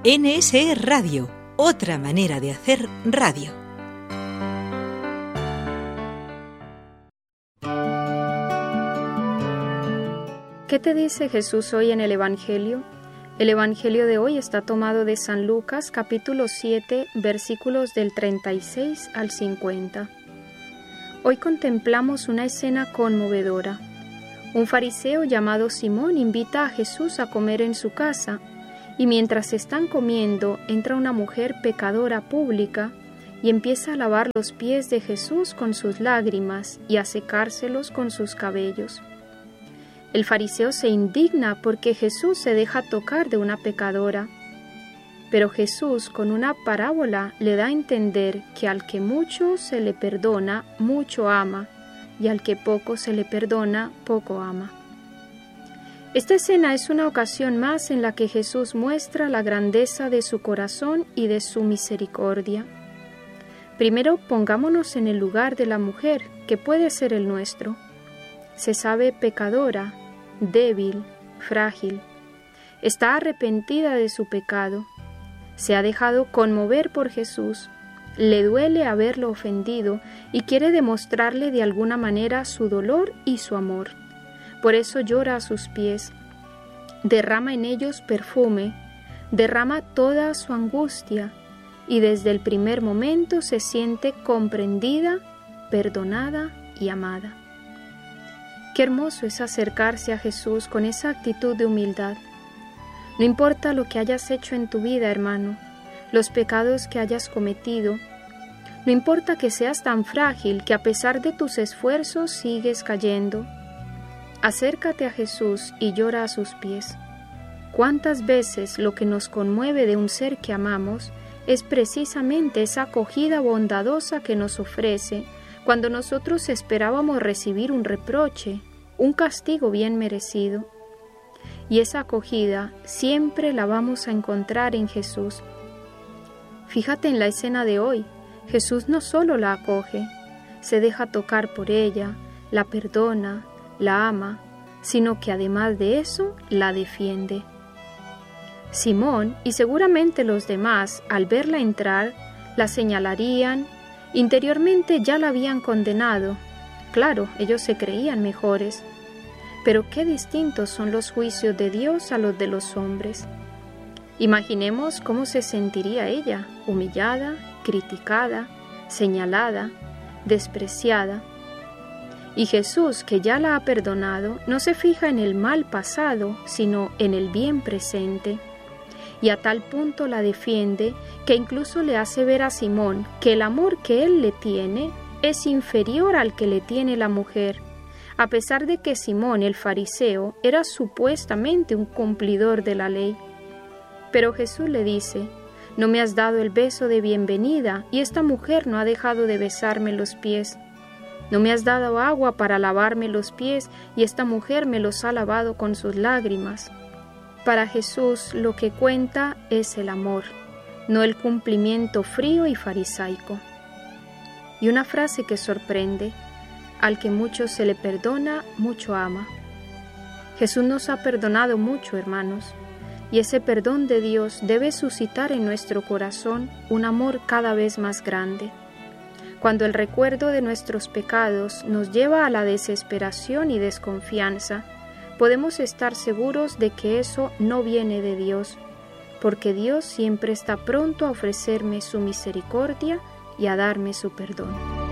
NSE Radio, otra manera de hacer radio. ¿Qué te dice Jesús hoy en el Evangelio? El Evangelio de hoy está tomado de San Lucas, capítulo 7, versículos del 36 al 50. Hoy contemplamos una escena conmovedora. Un fariseo llamado Simón invita a Jesús a comer en su casa, y mientras están comiendo, entra una mujer pecadora pública y empieza a lavar los pies de Jesús con sus lágrimas y a secárselos con sus cabellos. El fariseo se indigna porque Jesús se deja tocar de una pecadora, pero Jesús con una parábola le da a entender que al que mucho se le perdona, mucho ama, y al que poco se le perdona, poco ama. Esta escena es una ocasión más en la que Jesús muestra la grandeza de su corazón y de su misericordia. Primero, pongámonos en el lugar de la mujer, que puede ser el nuestro. Se sabe pecadora, débil, frágil. Está arrepentida de su pecado. Se ha dejado conmover por Jesús. Le duele haberlo ofendido y quiere demostrarle de alguna manera su dolor y su amor. Por eso llora a sus pies, derrama en ellos perfume, derrama toda su angustia y desde el primer momento se siente comprendida, perdonada y amada. Qué hermoso es acercarse a Jesús con esa actitud de humildad. No importa lo que hayas hecho en tu vida, hermano, los pecados que hayas cometido, no importa que seas tan frágil que a pesar de tus esfuerzos sigues cayendo. Acércate a Jesús y llora a sus pies. ¿Cuántas veces lo que nos conmueve de un ser que amamos es precisamente esa acogida bondadosa que nos ofrece cuando nosotros esperábamos recibir un reproche, un castigo bien merecido? Y esa acogida siempre la vamos a encontrar en Jesús. Fíjate en la escena de hoy. Jesús no solo la acoge, se deja tocar por ella, la perdona, la ama, sino que además de eso, la defiende. Simón y seguramente los demás, al verla entrar, la señalarían, interiormente ya la habían condenado. Claro, ellos se creían mejores, pero qué distintos son los juicios de Dios a los de los hombres. Imaginemos cómo se sentiría ella, humillada, criticada, señalada, despreciada. Y Jesús, que ya la ha perdonado, no se fija en el mal pasado, sino en el bien presente. Y a tal punto la defiende que incluso le hace ver a Simón que el amor que él le tiene es inferior al que le tiene la mujer, a pesar de que Simón el fariseo era supuestamente un cumplidor de la ley. Pero Jesús le dice: no me has dado el beso de bienvenida y esta mujer no ha dejado de besarme los pies. No me has dado agua para lavarme los pies y esta mujer me los ha lavado con sus lágrimas. Para Jesús lo que cuenta es el amor, no el cumplimiento frío y farisaico. Y una frase que sorprende: al que mucho se le perdona, mucho ama. Jesús nos ha perdonado mucho, hermanos, y ese perdón de Dios debe suscitar en nuestro corazón un amor cada vez más grande. Cuando el recuerdo de nuestros pecados nos lleva a la desesperación y desconfianza, podemos estar seguros de que eso no viene de Dios, porque Dios siempre está pronto a ofrecerme su misericordia y a darme su perdón.